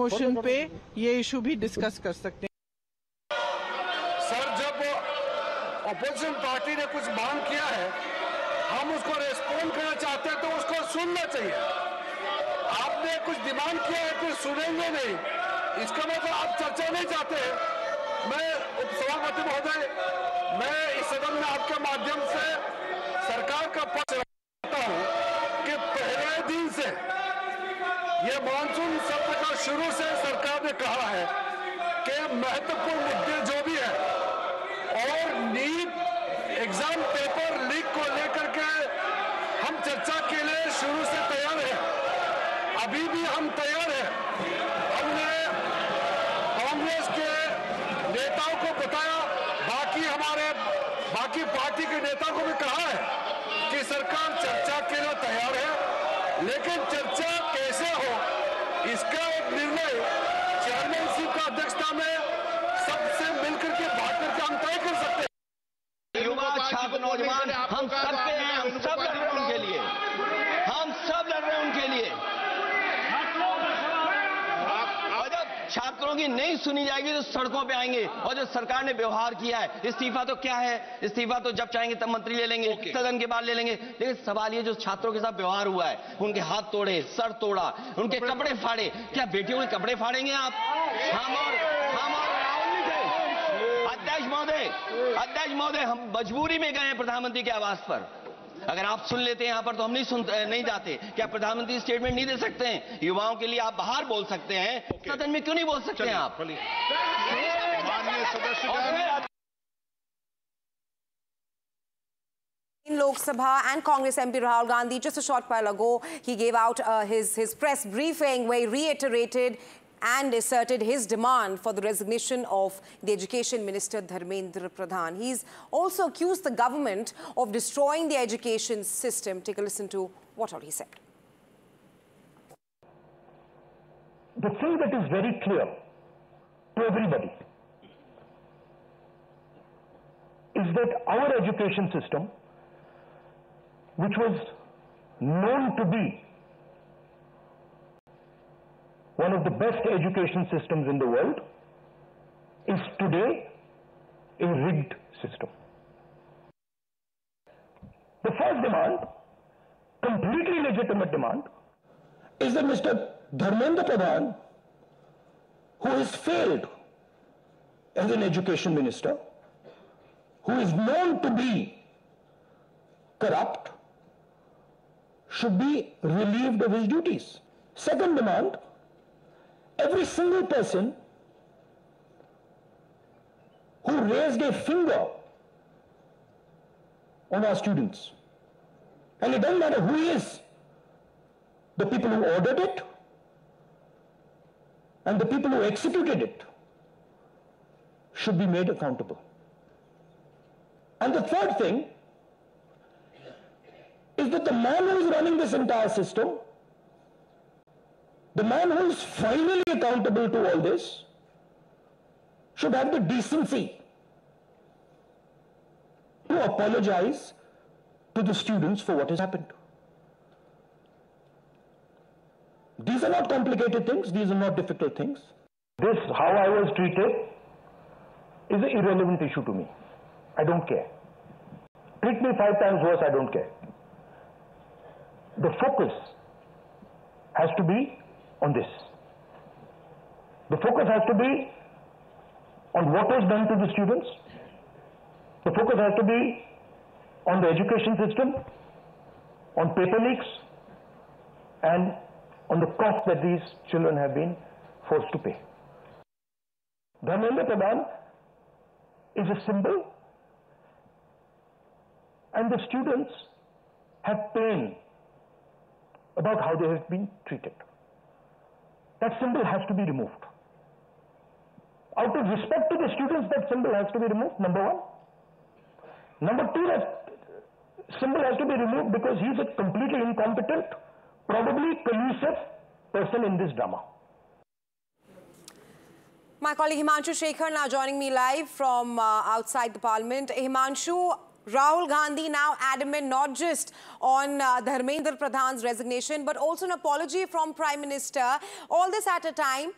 Motion पे ये issue भी डिस्कस कर सकते हैं। सर, जब अपोजिशन पार्टी ने कुछ मांग किया है, हम उसको रेस्पॉन्ड करना चाहते हैं तो उसको सुनना चाहिए। आपने कुछ डिमांड किया है, कुछ सुनेंगे नहीं, इसका मतलब आप चर्चा नहीं चाहते हैं। मैं उपसभापति महोदय, मैं इस सदन में आपके माध्यम से सरकार का पक्ष रखता हूं कि पहले दिन से ये मानसून सत्र का शुरू से सरकार ने कहा है कि महत्वपूर्ण मुद्दे जो भी है और नीट एग्जाम पेपर लीक को लेकर के हम चर्चा के लिए शुरू से तैयार हैं। अभी भी हम तैयार हैं। हमने कांग्रेस के नेताओं को बताया, बाकी पार्टी के नेताओं को भी कहा है कि सरकार चर्चा के लिए तैयार है, लेकिन चर्चा कैसे हो इसका एक निर्णय चेयरमैनशिप का अध्यक्षता में सबसे मिलकर के बात करके हम तय कर सकते हैं। युवा छात्र नौजवान हम सबके हैं, हम सब लड़ रहे हैं उनके लिए, हम सब लड़ रहे हैं उनके लिए। और जब छात्रों की नहीं सुनी जाएगी तो सड़कों पे आएंगे। और जो सरकार ने व्यवहार किया है, इस्तीफा तो क्या है, इस्तीफा तो जब चाहेंगे तब मंत्री ले लेंगे, सदन के बाद ले लेंगे। लेकिन सवाल ये जो छात्रों के साथ व्यवहार हुआ है, उनके हाथ तोड़े, सर तोड़ा, उनके कपड़े फाड़े, क्या बेटियों के कपड़े फाड़ेंगे आप? हम और राहुल नहीं थे। अध्यक्ष महोदय, हम मजबूरी में गए हैं प्रधानमंत्री के आवास पर। अगर आप सुन लेते हैं यहाँ पर तो हम नहीं जाते। क्या प्रधानमंत्री स्टेटमेंट नहीं दे सकते हैं? युवाओं के लिए आप बाहर बोल सकते हैं, सदन में क्यों नहीं बोल सकते हैं आप? In Lok Sabha, and Congress MP Rahul Gandhi, just a short while ago, he gave out his press briefing where he reiterated and asserted his demand for the resignation of the Education Minister Dharmendra Pradhan. He's also accused the government of destroying the education system. Take a listen to what all he said. The thing that is very clear to everybody is that our education system, which was known to be one of the best education systems in the world, is today a rigged system. The first demand, completely legitimate demand, is that Mr. Dharmendra Pradhan, who has failed as an education minister, who is known to be corrupt, should be relieved of his duties. Second demand, every single person who raised a finger on our students, and it doesn't matter who he is, the people who ordered it and the people who executed it, should be made accountable. And the third thing is that the man who is running this entire system, the man who is finally accountable to all this, should have the decency to apologize to the students for what has happened. These are not complicated things, these are not difficult things. This, how I was treated, is an irrelevant issue to me. I don't care. Treat me 5 times worse, I don't care. The focus has to be on this. The focus has to be on what was done to the students. The focus has to be on the education system, on paper leaks, and on the cost that these children have been forced to pay. Dharmendra Pradhan is a symbol, and the students have pain about how they have been treated. That symbol has to be removed. Out of respect to the students, that symbol has to be removed, number one. Number two, that symbol has to be removed because he is a completely incompetent, probably collusive person in this drama. My colleague Himanshu Shekhar now joining me live from outside the Parliament. Himanshu, Rahul Gandhi now adamant not just on Dharmendra Pradhan's resignation, but also an apology from Prime Minister. All this at a time